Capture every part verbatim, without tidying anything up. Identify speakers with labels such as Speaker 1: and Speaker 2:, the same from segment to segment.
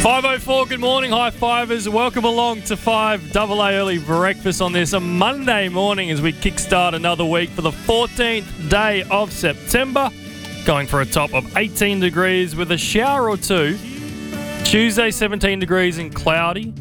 Speaker 1: five oh four, good morning, high fivers. Welcome along to five double A Early Breakfast on this a Monday morning as we kickstart another week for the fourteenth day of September. Going for a top of eighteen degrees with a shower or two. Tuesday, seventeen degrees and cloudy.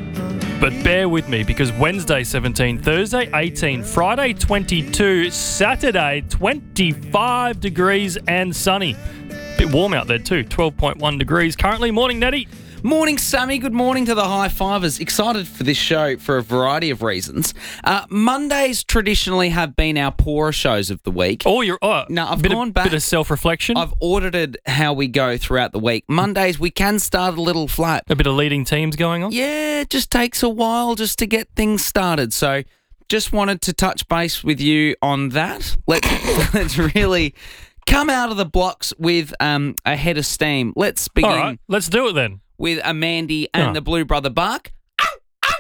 Speaker 1: But bear with me because Wednesday, seventeen, Thursday, eighteen, Friday, twenty-two, Saturday, twenty-five degrees and sunny. Bit warm out there too, twelve point one degrees. Currently, morning, Nettie.
Speaker 2: Morning, Sammy. Good morning to the High Fivers. Excited for this show for a variety of reasons. Uh, Mondays traditionally have been our poorer shows of the week.
Speaker 1: Oh, you're... Oh,
Speaker 2: no, I've
Speaker 1: bit
Speaker 2: gone
Speaker 1: of,
Speaker 2: back.
Speaker 1: Bit of self-reflection.
Speaker 2: I've audited how we go throughout the week. Mondays, we can start a little flat.
Speaker 1: A bit of leading teams going on.
Speaker 2: Yeah, it just takes a while just to get things started. So just wanted to touch base with you on that. Let's, let's really come out of the blocks with um, a head of steam. Let's begin.
Speaker 1: All right, let's do it then.
Speaker 2: With Amandy and
Speaker 1: Oh.
Speaker 2: the Blue Brother Bark. Ow, ow,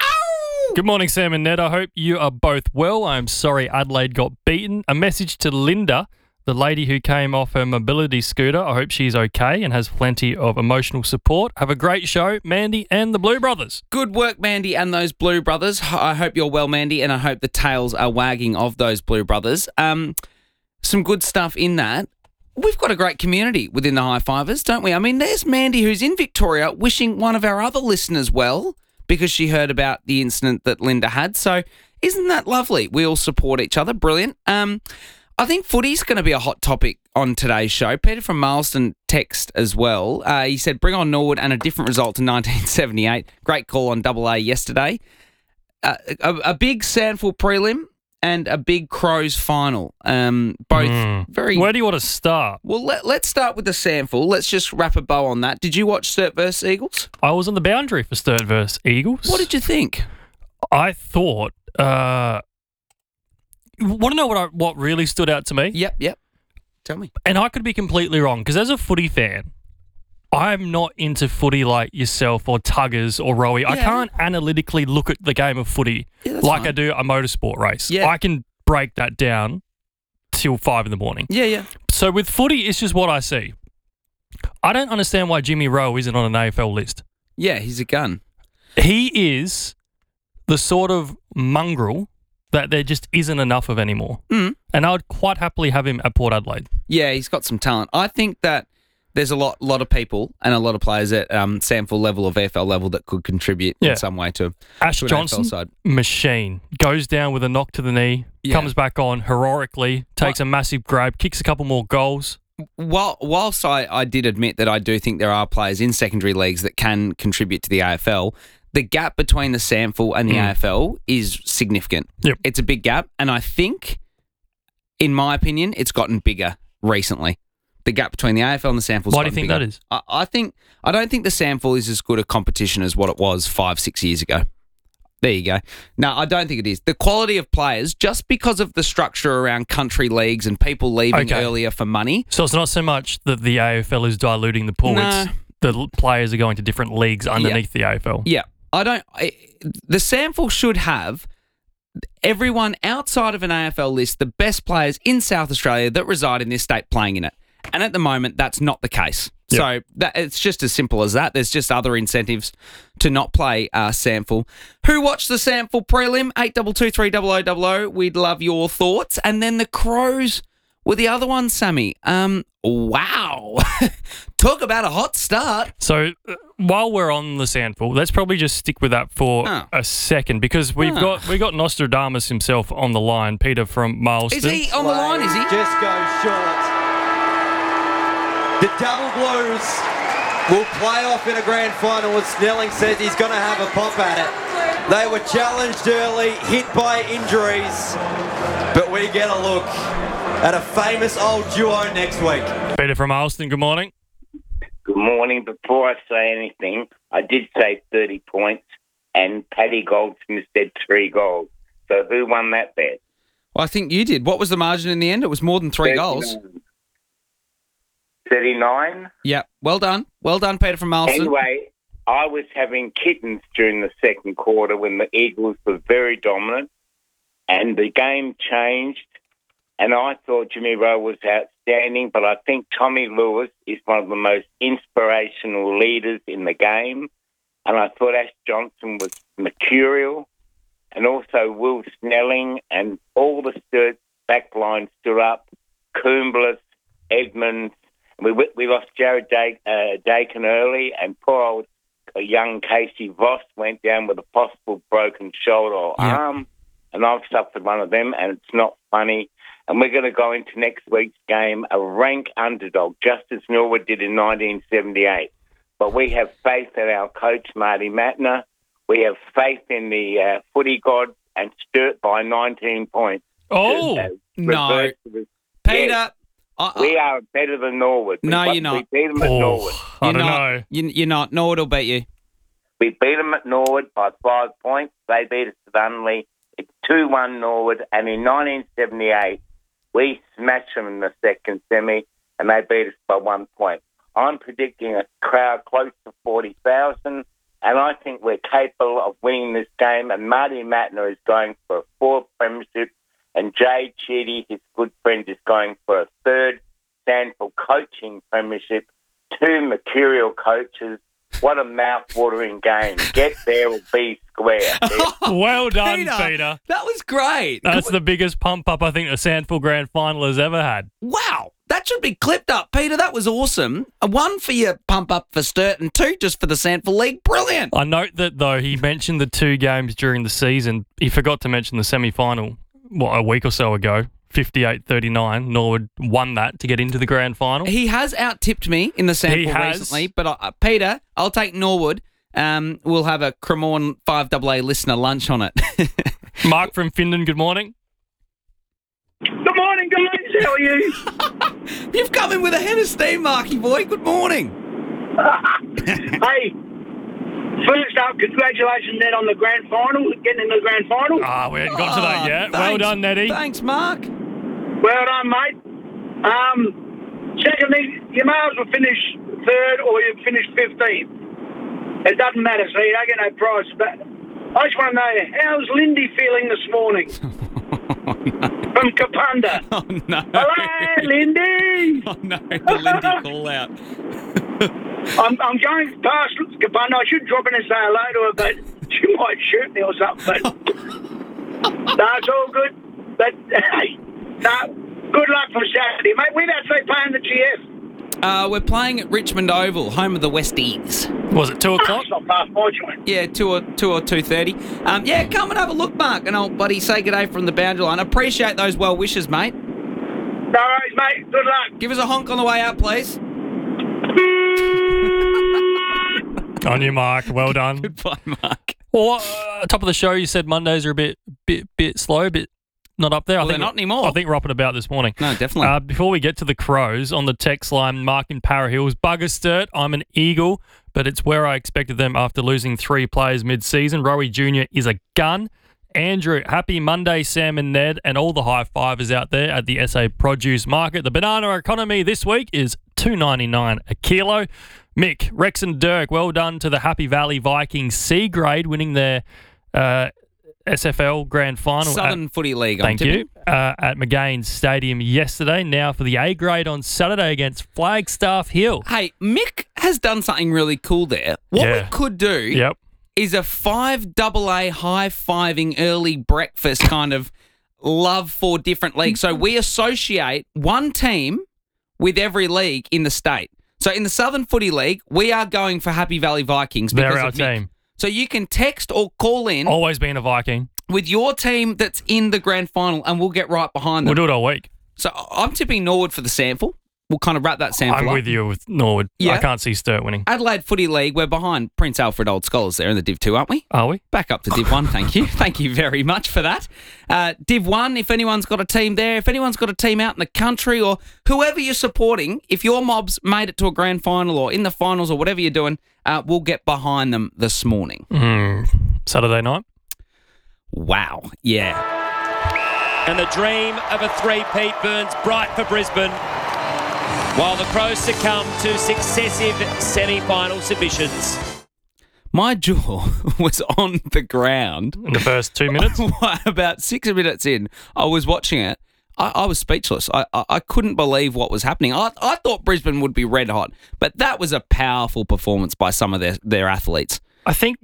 Speaker 2: ow!
Speaker 1: Good morning, Sam and Ned. I hope you are both well. I'm sorry Adelaide got beaten. A message to Linda, the lady who came off her mobility scooter. I hope she's okay and has plenty of emotional support. Have a great show, Mandy and the Blue Brothers.
Speaker 2: Good work, Mandy and those Blue Brothers. I hope you're well, Mandy, and I hope the tails are wagging of those Blue Brothers. Um, some good stuff in that. We've got a great community within the High Fivers, don't we? I mean, there's Mandy, who's in Victoria, wishing one of our other listeners well because she heard about the incident that Linda had. So isn't that lovely? We all support each other. Brilliant. Um, I think footy's going to be a hot topic on today's show. Peter from Marlston text as well. Uh, he said, bring on Norwood and a different result to nineteen seventy-eight. Great call on double A yesterday. Uh, a, a big Sandful prelim and a big Crows final. Um, both
Speaker 1: Mm.
Speaker 2: very...
Speaker 1: Where do you want to start?
Speaker 2: Well, let, let's start with the Sandful. Let's just wrap a bow on that. Did you watch Sturt versus Eagles?
Speaker 1: I was on the boundary for Sturt versus Eagles.
Speaker 2: What did you think?
Speaker 1: I thought... Uh, want to know what I, what really stood out to me?
Speaker 2: Yep, yep. Tell me.
Speaker 1: And I could be completely wrong, because as a footy fan, I'm not into footy like yourself or Tuggers or Rowie. I
Speaker 2: Yeah.
Speaker 1: can't analytically look at the game of footy
Speaker 2: Yeah, that's
Speaker 1: like
Speaker 2: fine.
Speaker 1: I do a motorsport race.
Speaker 2: Yeah.
Speaker 1: I can break that down till five in the morning.
Speaker 2: Yeah, yeah.
Speaker 1: So with footy, it's just what I see. I don't understand why Jimmy Rowe isn't on an A F L list.
Speaker 2: Yeah, he's a gun.
Speaker 1: He is the sort of mongrel that there just isn't enough of anymore.
Speaker 2: Mm.
Speaker 1: And I would quite happily have him at Port Adelaide.
Speaker 2: Yeah, he's got some talent. I think that there's a lot lot of people and a lot of players at um, Sandful level or V F L level that could contribute
Speaker 1: Yeah.
Speaker 2: in some way to,
Speaker 1: Ash
Speaker 2: to an
Speaker 1: Johnson,
Speaker 2: A F L side.
Speaker 1: machine. Goes down with a knock to the knee,
Speaker 2: Yeah.
Speaker 1: comes back on heroically, takes a massive grab, kicks a couple more goals.
Speaker 2: While, whilst I, I did admit that I do think there are players in secondary leagues that can contribute to the A F L, the gap between the Sandful and the
Speaker 1: Mm.
Speaker 2: A F L is significant.
Speaker 1: Yep.
Speaker 2: It's a big gap, and I think, in my opinion, it's gotten bigger recently. The gap between the A F L and the Sandful.
Speaker 1: Why do you think
Speaker 2: bigger.
Speaker 1: that is?
Speaker 2: I, I think I don't think the Sandful is as good a competition as what it was five, six years ago. There you go. No, I don't think it is. The quality of players, just because of the structure around country leagues and people leaving
Speaker 1: Okay.
Speaker 2: earlier for money.
Speaker 1: So it's not so much that the A F L is diluting the pool,
Speaker 2: No.
Speaker 1: it's the l- players are going to different leagues underneath the A F L.
Speaker 2: Yeah, I don't. I, the Sandful should have everyone outside of an A F L list, the best players in South Australia that reside in this state playing in it. And at the moment, that's not the case.
Speaker 1: Yep.
Speaker 2: So that, it's just as simple as that. There's just other incentives to not play uh, Sandful. Who watched the Sandful prelim? eight two two three zero zero zero zero. We'd love your thoughts. And then the Crows were the other one, Sammy. Um, wow. Talk about a hot start.
Speaker 1: So uh, while we're on the Sandful, let's probably just stick with that for
Speaker 2: Oh.
Speaker 1: a second because we've
Speaker 2: Oh.
Speaker 1: got we got Nostradamus himself on the line, Peter from Marlston.
Speaker 2: Is he on the line, is he?
Speaker 3: Just goes short. The Double Blues will play off in a grand final as Snelling says he's going to have a pop at it. They were challenged early, hit by injuries, but we get a look at a famous old duo next week.
Speaker 1: Peter from Marlston, good morning.
Speaker 4: Good morning. Before I say anything, I did say thirty points, and Paddy Goldsmith said three goals. So who won that bet?
Speaker 2: Well, I think you did. What was the margin in the end? It was more than three goals.
Speaker 4: thirty-nine?
Speaker 2: Yeah, well done. Well done, Peter from Marlston.
Speaker 4: Anyway, I was having kittens during the second quarter when the Eagles were very dominant, and the game changed, and I thought Jimmy Rowe was outstanding, but I think Tommy Lewis is one of the most inspirational leaders in the game, and I thought Ash Johnson was mercurial, and also Will Snelling and all the Sturt back line stood up, Coomblas, Edmonds. We we lost Jared Day, uh, Dakin early, and poor old uh, young Casey Voss went down with a possible broken shoulder or
Speaker 2: Yeah.
Speaker 4: arm, and I've suffered one of them, and it's not funny. And we're going to go into next week's game a rank underdog, just as Norwood did in nineteen seventy-eight. But we have faith in our coach, Marty Matner. We have faith in the uh, footy gods, and Sturt by nineteen points.
Speaker 1: Oh,
Speaker 4: Uh,
Speaker 2: No.
Speaker 4: reverse the-
Speaker 2: Peter,
Speaker 4: Yes,
Speaker 2: I, I,
Speaker 4: we are better than Norwood. We-
Speaker 2: No,
Speaker 4: we,
Speaker 2: you're not.
Speaker 4: We beat them at Norwood.
Speaker 1: oh I
Speaker 2: you're
Speaker 1: don't
Speaker 2: not,
Speaker 1: know.
Speaker 2: You, you're not. Norwood will beat you.
Speaker 4: We beat them at Norwood by five points. They beat us at Unley. It's two one Norwood. And in nineteen seventy-eight, we smashed them in the second semi, and they beat us by one point. I'm predicting a crowd close to forty thousand, and I think we're capable of winning this game. And Marty Matner is going for a fourth premiership, and Jay Cheedy, his good friend, is going for a third Sandford coaching premiership. Two mercurial coaches. What a mouth-watering game. Get there or be square.
Speaker 1: Well done,
Speaker 2: Peter,
Speaker 1: Peter.
Speaker 2: That was great.
Speaker 1: That's the biggest pump up I think the Sandford Grand Final has ever had.
Speaker 2: Wow. That should be clipped up, Peter. That was awesome. A one for your pump up for Sturt and two just for the Sandford League. Brilliant.
Speaker 1: I note that, though, he mentioned the two games during the season. He forgot to mention the semi-final, what, a week or so ago, fifty-eight thirty-nine. Norwood won that to get into the grand final.
Speaker 2: He has out-tipped me in the sample
Speaker 1: He has.
Speaker 2: recently, but uh, Peter, I'll take Norwood. Um, we'll have a Cremorne five A A listener lunch on it.
Speaker 1: Mark from Findon, good morning.
Speaker 5: Good morning, guys. How are you?
Speaker 2: You've come in with a head of steam, Marky boy. Good morning.
Speaker 5: Hey, first up, congratulations, Ned, on the grand final, getting into the grand final.
Speaker 1: Ah, we haven't got to that
Speaker 2: Oh,
Speaker 1: yet. Well
Speaker 2: thanks.
Speaker 1: done, Nettie.
Speaker 2: Thanks, Mark.
Speaker 5: Well done, mate. Um, secondly, you may as well finish third or you finish fifteenth. It doesn't matter, so you don't get no prize. But I just want to know, how's Lindy feeling this morning? From Kapunda.
Speaker 2: Oh, no.
Speaker 5: Hello, Lindy.
Speaker 2: Oh, no. The Lindy call out.
Speaker 5: I'm, I'm going past Kapunda. I should drop in and say hello to her, but she might shoot me or something. But no, it's all good. But hey, no, good luck for Saturday, mate. We're actually playing the G F.
Speaker 2: Uh, we're playing at Richmond Oval, home of the Westies.
Speaker 1: Was it two o'clock?
Speaker 5: It's not past my joint.
Speaker 2: Yeah, two or two or two thirty. Um, yeah, come and have a look, Mark, and old buddy say good day from the boundary line. Appreciate those well wishes, mate.
Speaker 5: No worries, mate. Good luck.
Speaker 2: Give us a honk on the way out, please.
Speaker 1: On you, Mark. Well done.
Speaker 2: Goodbye, Mark.
Speaker 1: Well, uh, top of the show, you said Mondays are a bit, bit, bit slow, bit not up there.
Speaker 2: Well,
Speaker 1: I think
Speaker 2: they're not anymore.
Speaker 1: I think we're up and about this morning.
Speaker 2: No, definitely.
Speaker 1: Uh, before we get to the Crows, on the text line, Mark in Para Hills, Bugger Sturt, I'm an Eagle, but it's where I expected them after losing three players mid-season. Rowie Junior is a gun. Andrew, happy Monday, Sam and Ned, and all the high fivers out there at the S A Produce Market. The banana economy this week is two ninety-nine a kilo. Mick, Rex and Dirk, well done to the Happy Valley Vikings C grade, winning their uh, S F L Grand Final.
Speaker 2: Southern
Speaker 1: at,
Speaker 2: Footy League. I'm
Speaker 1: Thank
Speaker 2: tipping.
Speaker 1: you. Uh, at McGain Stadium yesterday. Now for the A grade on Saturday against Flagstaff Hill.
Speaker 2: Hey, Mick has done something really cool there. What
Speaker 1: Yeah.
Speaker 2: we could do
Speaker 1: Yep.
Speaker 2: is a five double A high-fiving early breakfast kind of love for different leagues. So we associate one team with every league in the state. So in the Southern Footy League, we are going for Happy Valley Vikings because
Speaker 1: They're our
Speaker 2: of Mick.
Speaker 1: team.
Speaker 2: So you can text or call in
Speaker 1: Always been a Viking.
Speaker 2: with your team that's in the grand final, and we'll get right behind
Speaker 1: We'll
Speaker 2: them.
Speaker 1: do it all week.
Speaker 2: So I'm tipping Norwood for the sample. We'll kind of wrap that sample
Speaker 1: I'm
Speaker 2: up.
Speaker 1: with you with Norwood.
Speaker 2: Yeah.
Speaker 1: I can't see Sturt winning.
Speaker 2: Adelaide Footy League, we're behind Prince Alfred Old Scholars there in the Div two, aren't we?
Speaker 1: Are we?
Speaker 2: Back up to Div one, thank you. Thank you very much for that. Uh, Div one, if anyone's got a team there, if anyone's got a team out in the country or whoever you're supporting, if your mob's made it to a grand final or in the finals or whatever you're doing, uh, we'll get behind them this morning.
Speaker 1: Mm. Saturday night.
Speaker 2: Wow. Yeah.
Speaker 6: And the dream of a three-peat burns bright for Brisbane, while the Crows succumb to successive semi-final submissions.
Speaker 2: My jaw was on the ground
Speaker 1: In the first two minutes.
Speaker 2: about six minutes in. I was watching it. I, I was speechless. I, I I couldn't believe what was happening. I I thought Brisbane would be red hot, but that was a powerful performance by some of their their athletes.
Speaker 1: I think,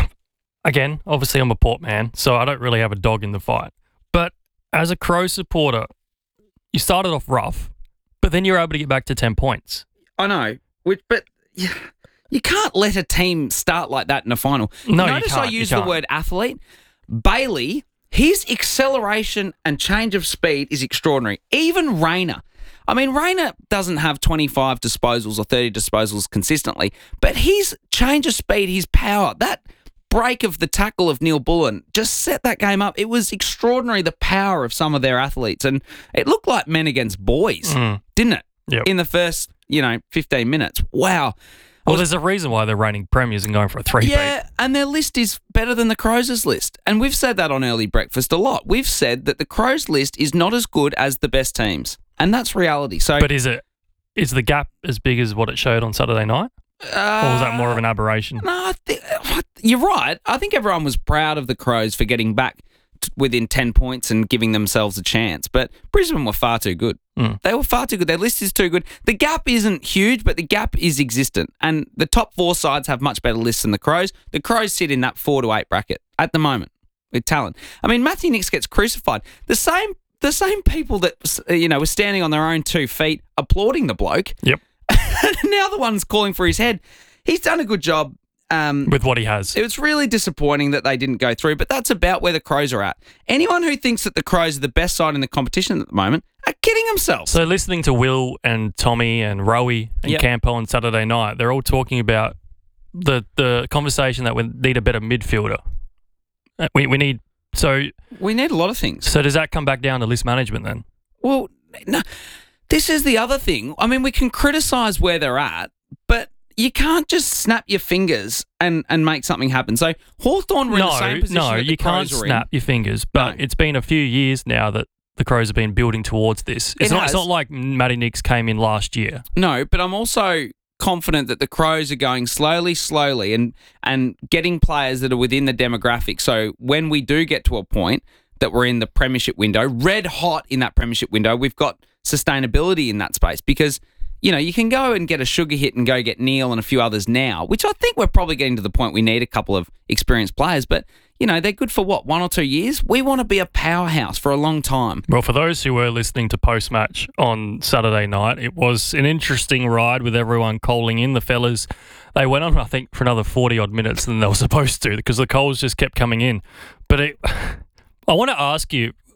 Speaker 1: again, obviously I'm a Port man, so I don't really have a dog in the fight. But as a Crow supporter, you started off rough, but then you're able to get back to ten points.
Speaker 2: I know, which but. Yeah. You can't let a team start like that in a final.
Speaker 1: No, you
Speaker 2: Notice
Speaker 1: can't,
Speaker 2: I
Speaker 1: you
Speaker 2: use the
Speaker 1: can't.
Speaker 2: word athlete. Bailey, his acceleration and change of speed is extraordinary. Even Rayner. I mean, Rayner doesn't have twenty-five disposals or thirty disposals consistently, but his change of speed, his power, that break of the tackle of Neil Bullen just set that game up. It was extraordinary, the power of some of their athletes, and it looked like men against boys,
Speaker 1: Mm.
Speaker 2: didn't it?
Speaker 1: Yep.
Speaker 2: In the first, you know, fifteen minutes. Wow.
Speaker 1: Well, there's a reason why they're reigning premiers and going for a three-peat.
Speaker 2: Yeah, and their list is better than the Crows' list. And we've said that on Early Breakfast a lot. We've said that the Crows' list is not as good as the best teams. And that's reality. So,
Speaker 1: But is it is the gap as big as what it showed on Saturday night?
Speaker 2: uh,
Speaker 1: Or was that more of an aberration?
Speaker 2: No, I think, you're right. I think everyone was proud of the Crows for getting back t- within ten points and giving themselves a chance. But Brisbane were far too good.
Speaker 1: Mm.
Speaker 2: They were far too good. Their list is too good. The gap isn't huge, but the gap is existent. And the top four sides have much better lists than the Crows. The Crows sit in that four to eight bracket at the moment with talent. I mean, Matthew Nicks gets crucified. The same the same people that, you know, were standing on their own two feet applauding the bloke.
Speaker 1: Yep.
Speaker 2: Now the one's calling for his head. He's done a good job. Um,
Speaker 1: With what he has.
Speaker 2: It was really disappointing that they didn't go through, but that's about where the Crows are at. Anyone who thinks that the Crows are the best side in the competition at the moment are kidding themselves.
Speaker 1: So listening to Will and Tommy and Rowie and
Speaker 2: Yep.
Speaker 1: Campo on Saturday night, they're all talking about the the conversation that we need a better midfielder. Uh, We we need so
Speaker 2: We need a lot of things.
Speaker 1: so does that come back down to list management then?
Speaker 2: Well, no, this is the other thing. I mean, we can criticise where they're at, but you can't just snap your fingers and, and make something happen. So Hawthorn were in the same
Speaker 1: No,
Speaker 2: position
Speaker 1: no,
Speaker 2: that the
Speaker 1: you can't
Speaker 2: Crows were in.
Speaker 1: snap your fingers. But
Speaker 2: No.
Speaker 1: it's been a few years now that the Crows have been building towards this. It's
Speaker 2: It
Speaker 1: not.
Speaker 2: has.
Speaker 1: It's not like Matty Nicks came in last year.
Speaker 2: No, but I'm also confident that the Crows are going slowly, slowly and and getting players that are within the demographic. So when we do get to a point that we're in the premiership window, red hot in that premiership window, we've got sustainability in that space because, you know, you can go and get a sugar hit and go get Neil and a few others now, which I think we're probably getting to the point we need a couple of experienced players, but, you know, they're good for what, one or two years? We want to be a powerhouse for a long time.
Speaker 1: Well, for those who were listening to post-match on Saturday night, it was an interesting ride with everyone calling in. The fellas, they went on, I think, for another forty-odd minutes than they were supposed to because the calls just kept coming in. But it, I want to ask you,